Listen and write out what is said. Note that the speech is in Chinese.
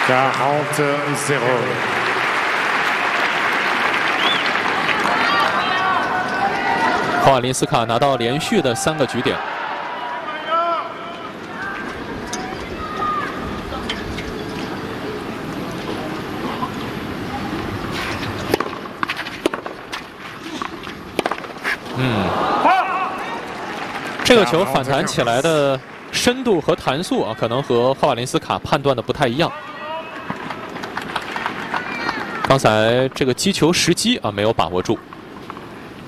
40-0。 霍瓦林斯卡拿到连续的3个局点。这个球反弹起来的深度和弹速啊，可能和霍瓦林斯卡判断的不太一样。刚才这个击球时机啊，没有把握住。